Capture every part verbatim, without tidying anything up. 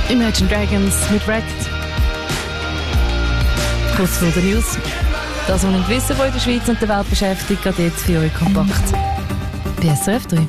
Imagine Dragons mit Wrecked. Kurz vor den News. Das, was nicht wissen, was in der Schweiz und der Welt beschäftigt, geht jetzt für euch kompakt. Bei S R F drei.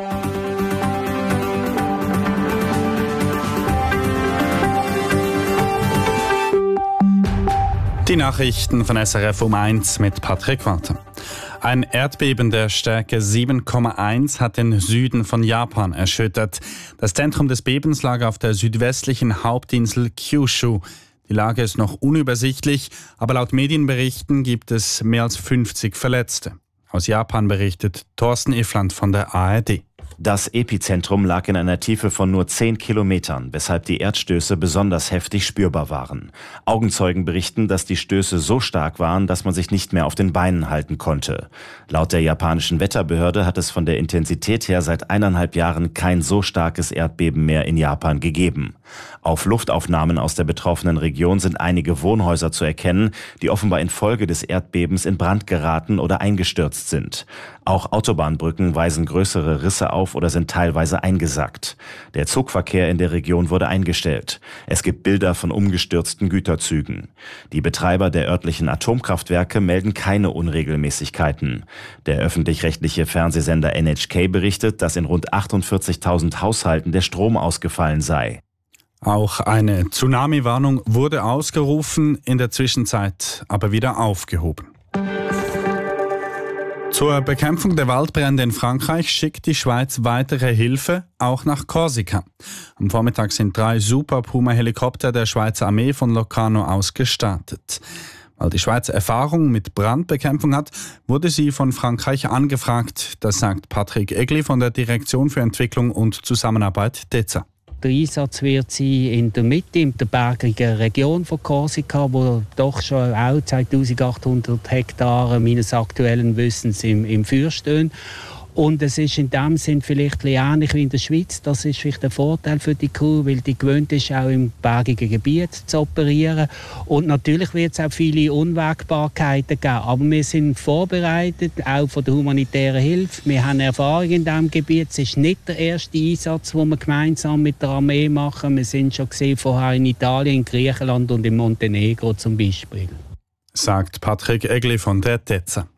Die Nachrichten von S R F um eins mit Patrick Walter. Ein Erdbeben der Stärke sieben Komma eins hat den Süden von Japan erschüttert. Das Zentrum des Bebens lag auf der südwestlichen Hauptinsel Kyushu. Die Lage ist noch unübersichtlich, aber laut Medienberichten gibt es mehr als fünfzig Verletzte. Aus Japan berichtet Thorsten Iffland von der A R D. Das Epizentrum lag in einer Tiefe von nur zehn Kilometern, weshalb die Erdstöße besonders heftig spürbar waren. Augenzeugen berichten, dass die Stöße so stark waren, dass man sich nicht mehr auf den Beinen halten konnte. Laut der japanischen Wetterbehörde hat es von der Intensität her seit eineinhalb Jahren kein so starkes Erdbeben mehr in Japan gegeben. Auf Luftaufnahmen aus der betroffenen Region sind einige Wohnhäuser zu erkennen, die offenbar infolge des Erdbebens in Brand geraten oder eingestürzt sind. Auch Autobahnbrücken weisen größere Risse auf oder sind teilweise eingesackt. Der Zugverkehr in der Region wurde eingestellt. Es gibt Bilder von umgestürzten Güterzügen. Die Betreiber der örtlichen Atomkraftwerke melden keine Unregelmäßigkeiten. Der öffentlich-rechtliche Fernsehsender N H K berichtet, dass in rund achtundvierzigtausend Haushalten der Strom ausgefallen sei. Auch eine Tsunami-Warnung wurde ausgerufen, in der Zwischenzeit aber wieder aufgehoben. Zur Bekämpfung der Waldbrände in Frankreich schickt die Schweiz weitere Hilfe, auch nach Korsika. Am Vormittag sind drei Super Puma-Helikopter der Schweizer Armee von Locarno aus gestartet. Weil die Schweiz Erfahrung mit Brandbekämpfung hat, wurde sie von Frankreich angefragt. Das sagt Patrick Egli von der Direktion für Entwicklung und Zusammenarbeit D E Z A. Der Einsatz wird sein in der Mitte, in der bergigen Region von Korsika, wo doch schon auch zweitausendachthundert Hektare meines aktuellen Wissens im, im Feuer stehen. Und es ist in dem Sinn vielleicht ähnlich wie in der Schweiz. Das ist vielleicht ein Vorteil für die Crew, weil die gewöhnt ist, auch im bergigen Gebiet zu operieren. Und natürlich wird es auch viele Unwägbarkeiten geben. Aber wir sind vorbereitet, auch von der humanitären Hilfe. Wir haben Erfahrung in diesem Gebiet. Es ist nicht der erste Einsatz, den wir gemeinsam mit der Armee machen. Wir sind schon gesehen vorher in Italien, in Griechenland und in Montenegro zum Beispiel. Sagt Patrick Egli von der D E Z A.